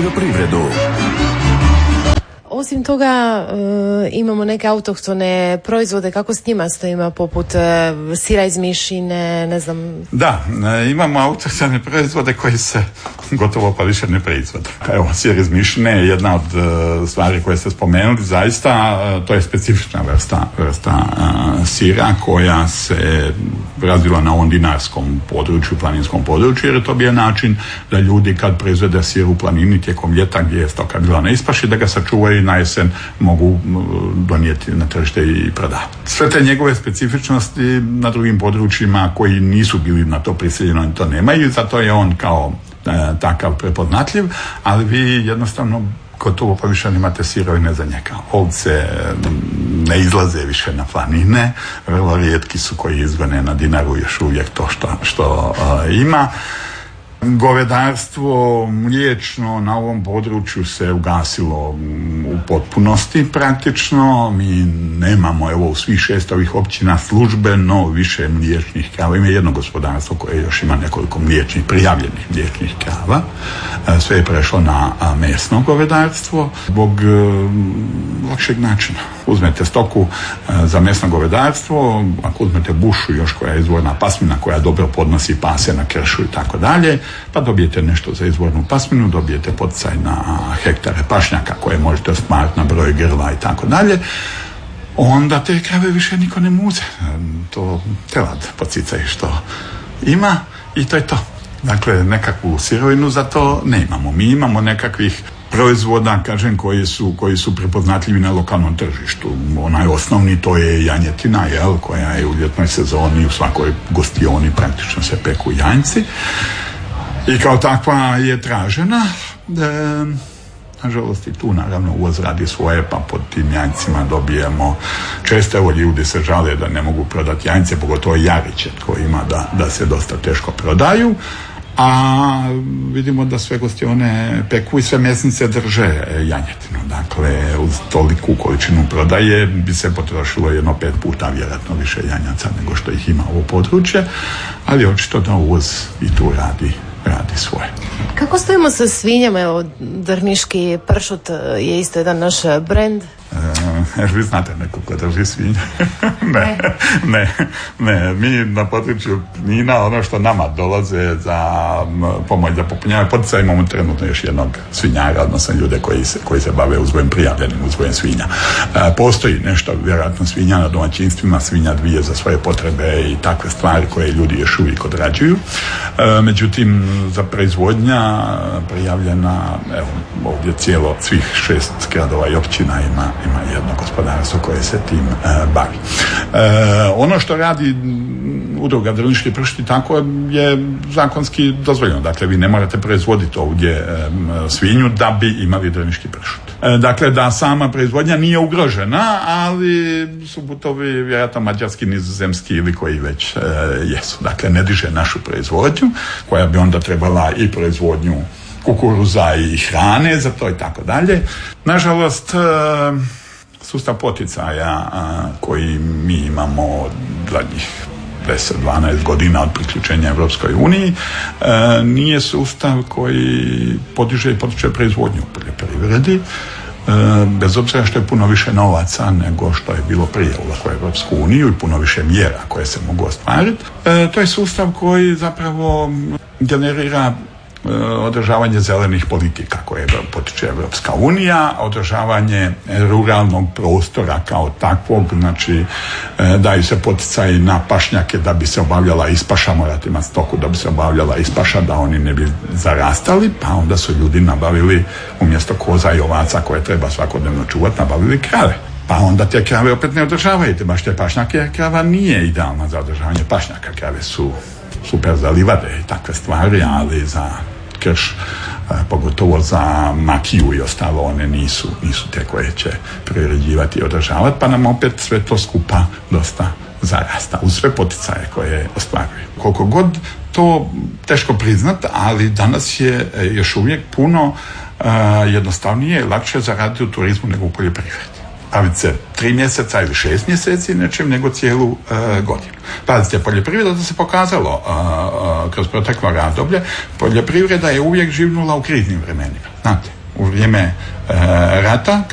poljoprivredu. Osim toga imamo neke autohtone proizvode, kako s njima stojimo, poput sira iz mišine, ne znam. Da, imamo autohtone proizvode koji se gotovo pa više ne proizvode. Evo, sir iz mišine je jedna od stvari koje ste spomenuli, zaista to je specifična vrsta sira koja se razvila na ovom dinarskom području, planinskom području, jer je to bio način da ljudi kad proizvede sir u planini tijekom ljeta gdje je stoka bila na ispaši, da ga sačuvaju i na jesen mogu donijeti na tržište i prodati. Sve te njegove specifičnosti na drugim područjima koji nisu bili na to prisiljeni to nemaju, zato je on kao takav prepoznatljiv, ali vi jednostavno gotovo pa više nemate sirovine za njega. Ovce ne izlaze više na planine, vrlo rijetki su koji izgone na Dinaru još uvijek to što ima. Govedarstvo mliječno na ovom području se ugasilo u potpunosti praktično. Mi nemamo, evo, u svih 6 ovih općina službeno više mliječnih krava. Ima jedno gospodarstvo koje još ima nekoliko prijavljenih mliječnih krava. Sve je prešlo na mesno govedarstvo zbog lakšeg načina. Uzmete stoku za mesno govedarstvo, ako uzmete bušu još koja je izvorna pasmina koja dobro podnosi pase na kršu i tako dalje, pa dobijete nešto za izvornu pasminu, dobijete poticaj na hektare pašnjaka koje možete ostvariti na broj grla i tako dalje, onda te krave više niko ne muze. To telad pocicaj što ima i to je to. Dakle, nekakvu sirovinu za to ne imamo. Mi imamo nekakvih proizvoda, kažem, koji su prepoznatljivi na lokalnom tržištu. Onaj osnovni, to je janjetina, koja je u ljetnoj sezoni u svakoj gostioni praktično se peku janjci. I kao takva je tražena. Nažalost i tu naravno uvoz radi svoje, pa pod tim janjcima dobijemo često, evo, ljudi se žale da ne mogu prodati janjce, pogotovo jariće koji ima da se dosta teško prodaju, a vidimo da sve gostione peku i sve mesnice drže janjetinu. Dakle, uz toliku količinu prodaje bi se potrošilo 1-5 puta vjerojatno više janjaca nego što ih ima ovo područje, ali očito da uvoz i tu radi svoje. Kako stojimo sa svinjama? Evo, drniški pršut je isto jedan naš brend. Vi znate neko ko drži svinje? Ne. Mi na području Knina, ono što nama dolaze za pomoć za popunjavanje poticaja, imamo trenutno još jednog svinjara, odnosno ljude koji se bave uzgojem, prijavljenim uzgojem svinja. Postoji nešto, vjerojatno, svinja na domaćinstvima, svinja 2 za svoje potrebe i takve stvari koje ljudi još uvijek odrađuju. Međutim, za proizvodnja prijavljena, evo, ovdje svih 6 gradova i općina ima jedno gospodarstvo koje se tim bavi. Ono što radi udruga Drniški pršuti, tako je zakonski dozvoljeno. Dakle, vi ne morate proizvoditi ovdje svinju da bi imali drniški pršut. Dakle, da sama proizvodnja nije ugrožena, ali su putovi vjerojatno mađarski, nizozemski ili koji već jesu. Dakle, ne diže našu proizvodnju, koja bi onda trebala i proizvodnju kukuruza i hrane za to i tako dalje. Nažalost, sustav poticaja koji mi imamo zadnjih 10-12 godina od priključenja Europskoj uniji nije sustav koji podiže i potiče proizvodnju u poljoprivredi, bez obzira što je puno više novaca nego što je bilo prije ulaska u Europsku uniju i puno više mjera koje se mogu ostvariti. To je sustav koji zapravo generira održavanje zelenih politika koje potiče Europska unija, održavanje ruralnog prostora kao takvog, znači daju se poticaji na pašnjake da bi se obavljala ispaša, morate imati stoku da bi se obavljala ispaša, da oni ne bi zarastali, pa onda su ljudi nabavili umjesto koza i ovaca koje treba svakodnevno čuvati, nabavili krave. Pa onda te krave opet ne održavaju, baš te pašnjake, jer krava nije idealna za održavanje pašnjaka. Krave su super za livade i takve stvari, ali za krš, pogotovo za makiju i ostalo, one nisu te koje će priređivati i održavati, pa nam opet sve to skupa dosta zarasta uz sve poticaje koje ostvaruje. Koliko god to teško priznat, ali danas je još uvijek puno jednostavnije i lakše zaraditi u turizmu nego u poljoprivredi. baviti se 3 mjeseca ili 6 mjeseci nečim nego cijelu godinu. Pazite, poljoprivreda, to se pokazalo kroz proteklo razdoblje, poljoprivreda je uvijek živnula u kriznim vremenima. Znate, u vrijeme rata,